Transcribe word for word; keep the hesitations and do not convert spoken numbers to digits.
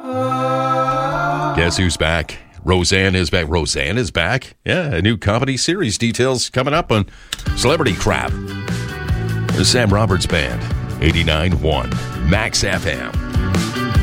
Guess who's back? Roseanne is back. Roseanne is back. Yeah, a new comedy series. Details coming up on Celebrity Crap. The Sam Roberts Band, eighty-nine point one Max F M.